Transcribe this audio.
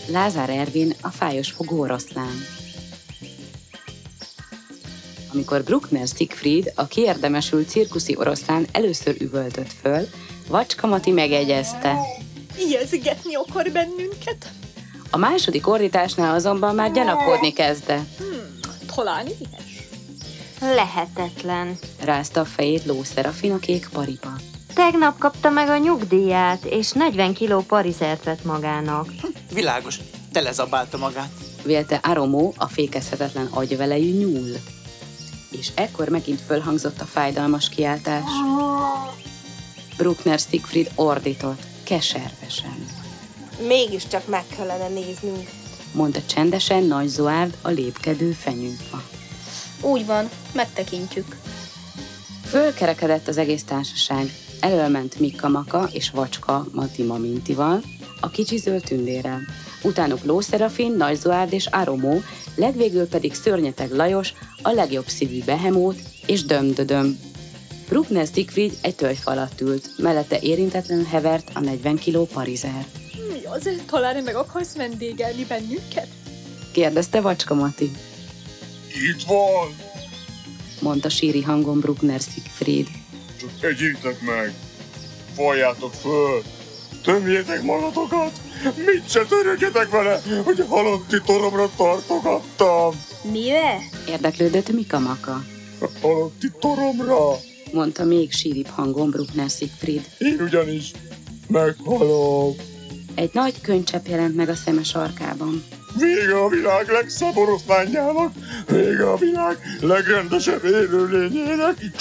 Lázár Ervin, a fájos fogó oroszlán. Amikor Bruckner Siegfried, a kiérdemesült cirkuszi oroszlán először üvöltött föl, Vacska Mati megegyezte. Ijeszgetni akar bennünket? A második ordításnál azonban már gyanakodni kezdett. Talán ilyes. Lehetetlen. Rázta a fejét Ló Szerafin, a kék paripa. Tegnap kapta meg a nyugdíját, és 40 kiló parizert vett magának. Világos, telezabálta magát. Vélte Aromó, a fékezhetetlen agyvelejű nyúl. És ekkor megint fölhangzott a fájdalmas kiáltás. Bruckner Siegfried ordított, keservesen. Mégiscsak meg kellene néznünk. Mondta csendesen Nagy Zoárd, a lépkedő fenyőfa. Úgy van, megtekintjük. Fölkerekedett az egész társaság. Elölment Mikka Maka és Vacska Mati Mamintival, a kicsi zöld tündérrel. Utánuk Ló Szerafin, Nagy Zoárd és Aromó, legvégül pedig Szörnyeteg Lajos, a legjobb szívű behemót és Dömdödöm. Bruckner Siegfried egy tölgyfa alatt ült, mellette érintetlenül hevert a 40 kiló parizer. Mi az? Talán meg akarsz vendégelni bennünket? Kérdezte Vacska Mati. Itt van! Mondta síri hangon Bruckner Siegfried. Csak egyétek meg! Valljátok föl! Tömjétek magatokat! Mit se törődjetek vele, hogy a halotti toromra tartogattam! Mire? Érdeklődött Mika Maka. A halotti toromra! Mondta még síribb hangon Bruckner Siegfried. Én ugyanis meghalok! Egy nagy könycsepp jelent meg a szeme sarkában. Vége a világ legszebb oroszlánjának! Vége a világ legrendesebb élőlényének!